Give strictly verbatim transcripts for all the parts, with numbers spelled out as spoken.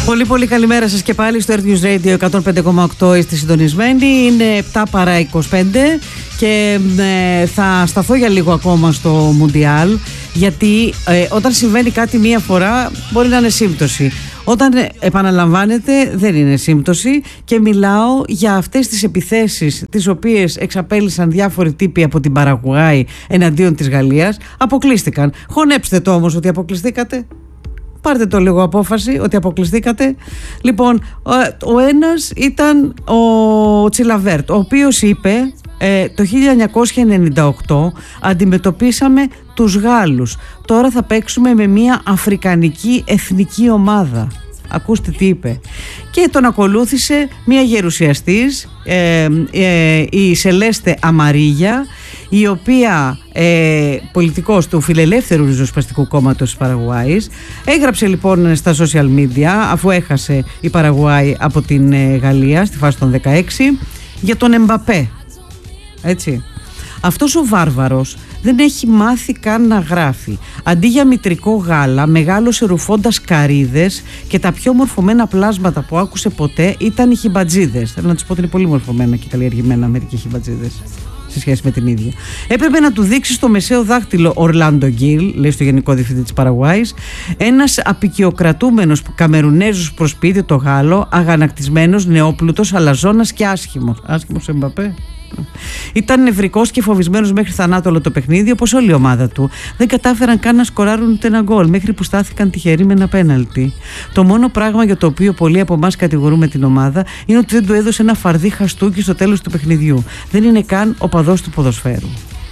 Πολύ πολύ καλημέρα σας και πάλι στο Earth News Radio εκατόν πέντε κόμμα οκτώ. Είστε συντονισμένοι. Είναι επτά παρά είκοσι πέντε και ε, θα σταθώ για λίγο ακόμα στο Μουντιάλ, γιατί ε, όταν συμβαίνει κάτι μία φορά μπορεί να είναι σύμπτωση. Όταν επαναλαμβάνεται δεν είναι σύμπτωση, και μιλάω για αυτές τις επιθέσεις τις οποίες εξαπέλυσαν διάφοροι τύποι από την Παραγουάη εναντίον της Γαλλίας. Αποκλείστηκαν. Χωνέψτε το όμως ότι αποκλειστήκατε. Πάρτε το λίγο απόφαση ότι αποκλειστήκατε. Λοιπόν, ο ένας ήταν ο Τσιλαβέρτ, ο οποίος είπε ε, το χίλια εννιακόσια ενενήντα οκτώ αντιμετωπίσαμε τους Γάλλους. Τώρα θα παίξουμε με μια αφρικανική εθνική ομάδα. Ακούστε τι είπε. Και τον ακολούθησε μια γερουσιαστής, ε, ε, η Σελέστε Αμαρίγια, η οποία ε, πολιτικός του Φιλελεύθερου Ριζοσπαστικού Κόμματος της Παραγουάης. Έγραψε λοιπόν στα social media, αφού έχασε η Παραγουάη από την ε, Γαλλία στη φάση των δεκαέξι, για τον Εμπαπέ. Έτσι. Αυτός ο βάρβαρος δεν έχει μάθει καν να γράφει. Αντί για μητρικό γάλα, μεγάλωσε ρουφώντας καρύδες, και τα πιο μορφωμένα πλάσματα που άκουσε ποτέ ήταν οι χιμπατζίδες. Θέλω να τους πω ότι είναι πολύ μορφωμένα και καλλιεργημένα μερικοί χιμπατζίδες σε σχέση με την ίδια. Έπρεπε να του δείξει στο μεσαίο δάχτυλο Ορλάντο Γκίλ, λέει στο Γενικό Διευθυντή της Παραγουάης, ένας απικιοκρατούμενος Καμερουνέζος προς σπίτι το Γάλλο, αγανακτισμένος, νεόπλουτος, αλαζόνας και άσχημος. Άσχημος Εμπαπέ. Ήταν νευρικός και φοβισμένος μέχρι θανάτου όλο το παιχνίδι, όπως όλη η ομάδα του. Δεν κατάφεραν καν να σκοράρουν ούτε ένα γκολ, μέχρι που στάθηκαν τυχεροί με ένα πέναλτι. Το μόνο πράγμα για το οποίο πολλοί από εμάς κατηγορούμε την ομάδα είναι ότι δεν του έδωσε ένα φαρδί χαστούκι στο τέλος του παιχνιδιού. Δεν είναι καν οπαδός του ποδοσφαίρου.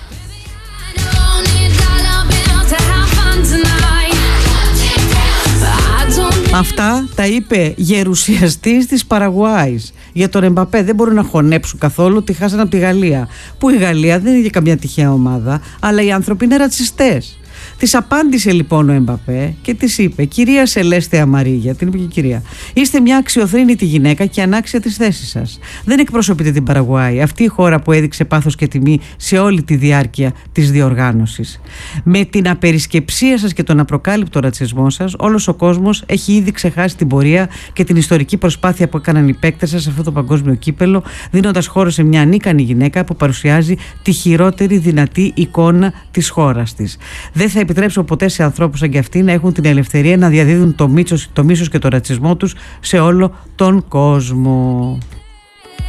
Αυτά τα είπε γερουσιαστής της Παραγουάης για τον Εμπαπέ. Δεν μπορούν να χωνέψουν καθόλου ότι χάσαν από τη Γαλλία. Που η Γαλλία δεν είναι για καμιά τυχαία ομάδα, αλλά οι άνθρωποι είναι ρατσιστές. Της απάντησε λοιπόν ο Εμπαπέ και της είπε: «Κυρία Σελέστε Αμαρίγια», την είπε και η κυρία, «είστε μια αξιοθρήνητη γυναίκα και ανάξια της θέσης σας. Δεν εκπροσωπείτε την Παραγουάη, αυτή η χώρα που έδειξε πάθος και τιμή σε όλη τη διάρκεια της διοργάνωσης. Με την απερισκεψία σας και τον απροκάλυπτο ρατσισμό σας, όλος ο κόσμος έχει ήδη ξεχάσει την πορεία και την ιστορική προσπάθεια που έκαναν οι παίκτες σας σε αυτό το παγκόσμιο κύπελο, δίνοντας χώρο σε μια ανίκανη γυναίκα που παρουσιάζει τη χειρότερη δυνατή εικόνα της χώρας της. Δεν θα επιτρέψω ποτέ σε ανθρώπους σαν και αυτοί να έχουν την ελευθερία να διαδίδουν το μίσος, το μίσος και το ρατσισμό τους σε όλο τον κόσμο».